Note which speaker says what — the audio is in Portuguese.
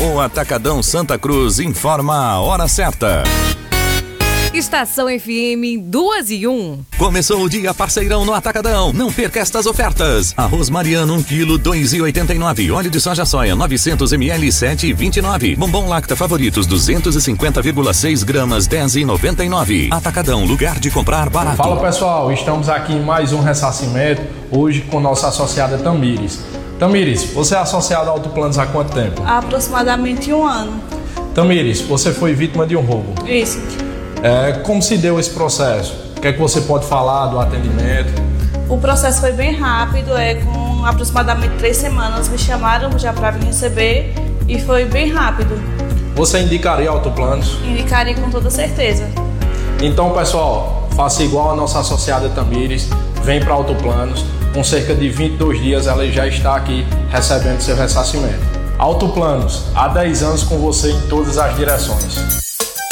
Speaker 1: O Atacadão Santa Cruz informa a hora certa.
Speaker 2: Estação FM 2:01.
Speaker 1: Começou o dia parceirão no Atacadão. Não perca estas ofertas. Arroz Mariano 1 kg 2,89. Óleo de soja soia 900 ml 7,29. Bombom Lacta Favoritos 250,6 gramas 10,99. Atacadão, lugar de comprar barato.
Speaker 3: Fala pessoal, estamos aqui em mais um ressarcimento, hoje com nossa associada Tamires. Tamires, você é associada a Autoplanos há quanto tempo?
Speaker 4: Há aproximadamente 1 ano.
Speaker 3: Tamires, você foi vítima de um roubo.
Speaker 4: Isso.
Speaker 3: Como se deu esse processo? O que é que você pode falar do atendimento?
Speaker 4: O processo foi bem rápido, com aproximadamente 3 semanas me chamaram já para vir receber e foi bem rápido.
Speaker 3: Você indicaria Autoplanos?
Speaker 4: Indicaria com toda certeza.
Speaker 3: Então pessoal, faça igual a nossa associada Tamires, vem para Autoplanos, com cerca de 22 dias ela já está aqui recebendo seu ressarcimento. Autoplanos, há 10 anos com você em todas as direções.